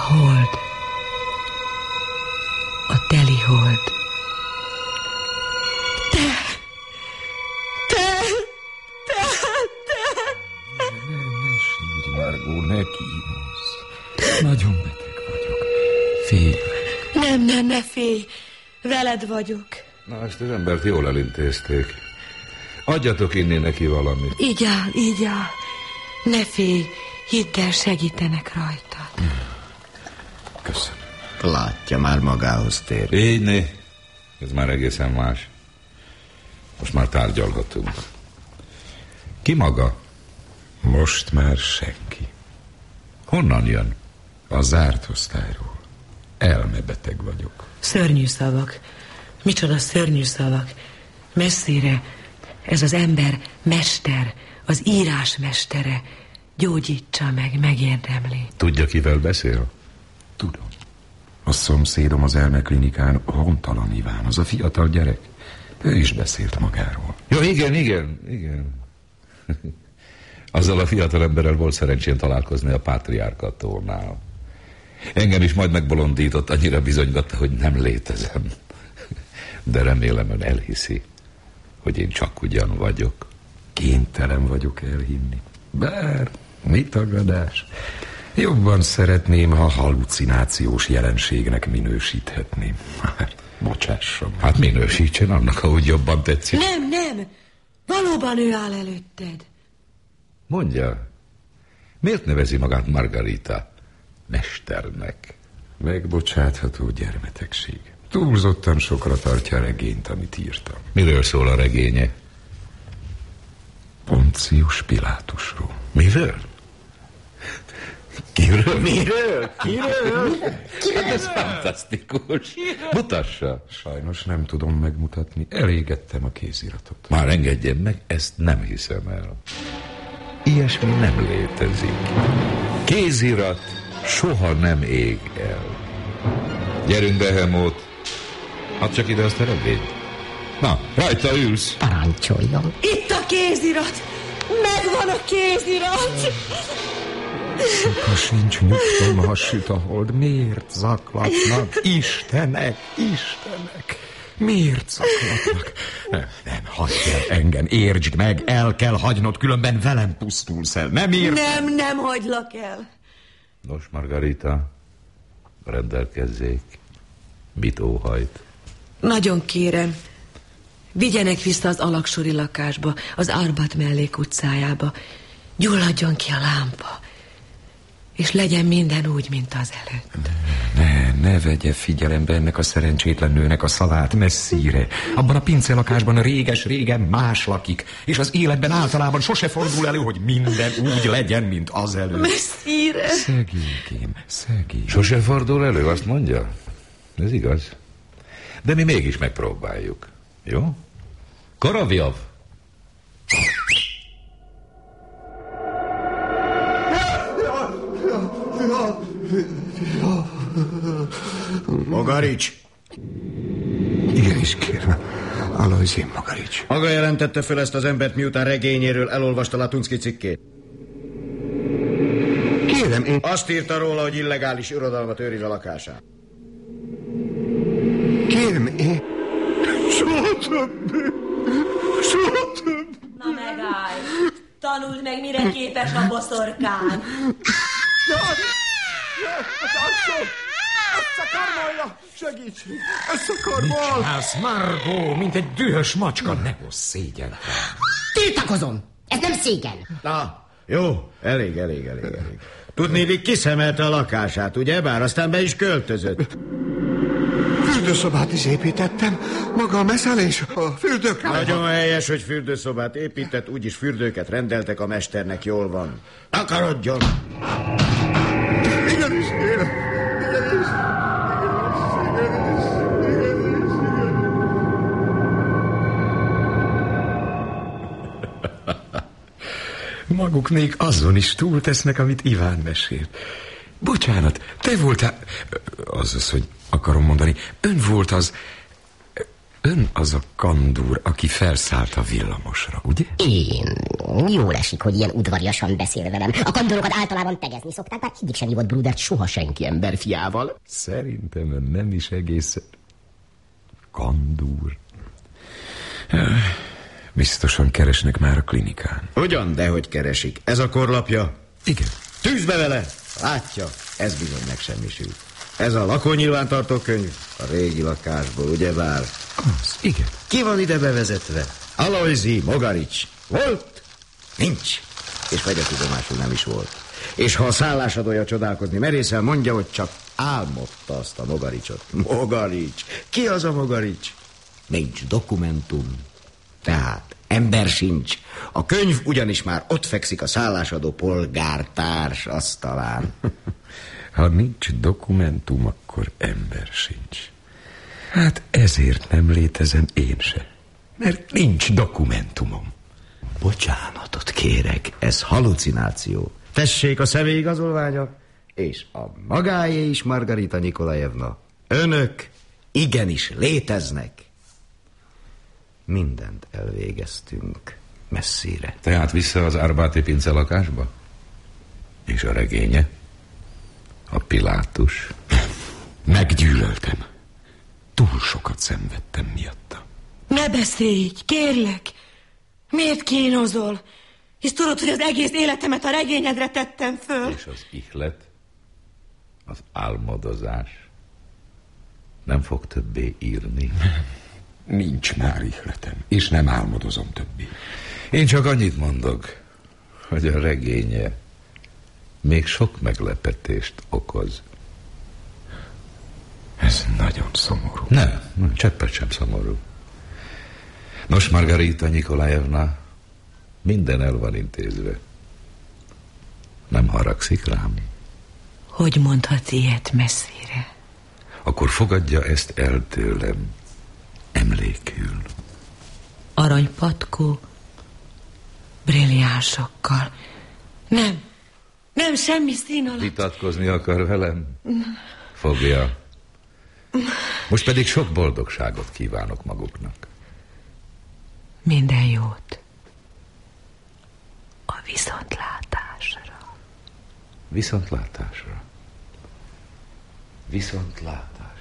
hold. A teli hold. Ne sírj, Margó, ne kínosz. Nagyon beteg vagyok. Félek. Ne félj. Veled vagyok. Na, ezt az embert jól elintézték. Adjatok inni neki valamit. Így áll. Ne félj, hidd el, segítenek rajtad. Köszönöm. Látja, már magához tér. Így né. Ez már egészen más. Most már tárgyalhatunk. Ki maga? Most már senki. Honnan jön? A zárt osztályról. Elmebeteg vagyok. Szörnyű szavak. Micsoda szörnyű szavak. Messzire ez az ember mester, az írás mestere. Gyógyítsa meg, megérdemli. Tudja, kivel beszél? Tudom. A szomszédom az elmeklinikán, Hontalan Iván, az a fiatal gyerek. Ő is beszélt magáról. Jó, igen. Azzal a fiatal emberrel volt szerencsém találkozni a Pátriárkatónál. Engem is majd megbolondított, annyira bizonygatta, hogy nem létezem. De remélem, ön elhiszi, hogy én csak ugyan vagyok. Kénytelen vagyok elhinni. Bár, mi tagadás? Jobban szeretném, ha halucinációs jelenségnek minősíthetném. Bocsássam. Hát minősítsen annak, ahogy jobban tetszik. Nem. Valóban ő áll előtted. Mondja, miért nevezi magát Margarita mesternek? Megbocsátható gyermetegség. Túlzottan sokra tartja a regényt, amit írtam. Miről szól a regénye? Poncius Pilátusról. Miről? Kiről? Miről? Hát ez fantasztikus. Mutassa. Sajnos nem tudom megmutatni. Elégettem a kéziratot. Már engedjen meg, ezt nem hiszem el. Ilyesmi nem létezik. Kézirat soha nem ég el. Gyerünk, Behemót. Add csak ide azt a regényt. Na, rajta ülsz. Parancsoljon. Itt a kézirat. Megvan a kézirat. Ha sincs nyugtom, ha süt a hold. Miért zaklatnak? Istenek. Miért zaklatnak? Nem, hagyd el engem, értsd meg, el kell hagynod, különben velem pusztulsz el. Nem értem. Nem hagylak el. Nos, Margarita, rendelkezzék. Mit óhajt? Nagyon kérem, vigyenek vissza az alaksori lakásba, az Arbat mellék utcájába. Gyulladjon ki a lámpa, és legyen minden úgy, mint az előtt. Ne vegye figyelembe ennek a szerencsétlen nőnek a szavát, messzire. Abban a pincelakásban réges-régen más lakik, és az életben általában sose fordul elő, hogy minden úgy legyen, mint az előtt. Messzire! Szegénykém, szegény. Sose fordul elő, azt mondja? Ez igaz. De mi mégis megpróbáljuk. Jó? Korovjov! Mogarics! Igenis, kérem. Alojzij Mogarics. Maga jelentette fel ezt az embert, miután regényéről elolvasta Latunszky cikkét. Kérem, én... Azt írta róla, hogy illegális irodalmat őriz a lakásán. Kérem, én... Soha többé! Na megállj! Tanuld meg, mire képes a boszorkán! Összekarmolja! Segíts! Összekarmol! Mit csinálsz, Margó, mint egy dühös macska? Ne hozz szégyen. Tiltakozom! Ez nem szégyen. Na, jó, elég. Tudnélik, kiszemelte a lakását, ugye? Bár aztán be is költözött. Fürdőszobát is építettem. Maga a meszelés a fürdőkre. Nagyon helyes, hogy fürdőszobát épített, úgyis fürdőket rendeltek a mesternek, jól van. Takarodjon! Igenis, kérem. Igenis. Maguknék azon is túltesznek, amit Iván mesélt. Bocsánat, te voltál... Azaz, hogy akarom mondani, ön volt az... Ön az a kandúr, aki felszállt a villamosra, ugye? Én. Jól esik, hogy ilyen udvariasan beszél velem. A kandorokat általában tegezni szokták, bár egyik sem hívott Brudert soha senki emberfiával. Szerintem ön nem is egészen... Kandúr. Biztosan keresnek már a klinikán. Ugyan, dehogy keresik. Ez a korlapja? Igen. Tűzbe vele! Látja, ez bizony megsemmisült. Ez a lakónyilvántartó könyv a régi lakásból, ugyebár? Az, igen. Ki van ide bevezetve? Alojzi Mogarics. Volt? Nincs. És vegye tudomásul, nem is volt. És ha a szállásadója csodálkozni merészel, mondja, hogy csak álmodta azt a Mogaricsot. Mogarics. Ki az a Mogarics? Nincs dokumentum. Tehát ember sincs. A könyv ugyanis már ott fekszik a szállásadó polgártárs asztalán. Ha nincs dokumentum, akkor ember sincs. Hát ezért nem létezem én se. Mert nincs dokumentumom. Bocsánatot kérek, ez halucináció. Tessék a személyigazolványa, és a magáé is, Margarita Nikolajevna. Önök igenis léteznek. Mindent elvégeztünk messzire. Tehát vissza az Árbáti pince lakásba? És a regénye? A Pilátus? Meggyűlöltem. Túl sokat szenvedtem miatta. Ne beszélj így, kérlek. Miért kínozol? Hisz tudod, hogy az egész életemet a regényedre tettem föl. És az ihlet? Az álmodozás? Nem fog többé írni? Nincs már ihletem, és nem álmodozom többé. Én csak annyit mondok, hogy a regénye még sok meglepetést okoz. Ez nagyon szomorú. Nem, cseppet sem szomorú. Nos, Margarita Nikolajevna, minden el van intézve. Nem haragszik rám? Hogy mondhatsz ilyet messzire? Akkor fogadja ezt el tőlem, emlékül. Aranypatkó, brilliánsokkal. Nem, semmi szín alatt. Vitatkozni akar velem? Fogja. Most pedig sok boldogságot kívánok maguknak. Minden jót. A viszontlátásra. Viszontlátásra. Viszontlátásra.